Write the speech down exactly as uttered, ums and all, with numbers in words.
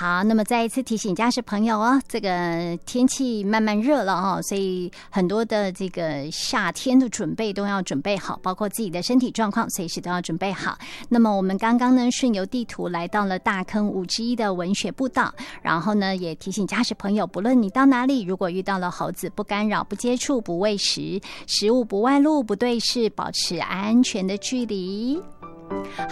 好，那么再一次提醒驾驶朋友哦，这个天气慢慢热了哦，所以很多的这个夏天的准备都要准备好，包括自己的身体状况随时都要准备好。那么我们刚刚呢顺游地图来到了大坑五之一的文学步道，然后呢也提醒驾驶朋友，不论你到哪里，如果遇到了猴子，不干扰、不接触、不喂食，食物不外露、不对视，保持安全的距离。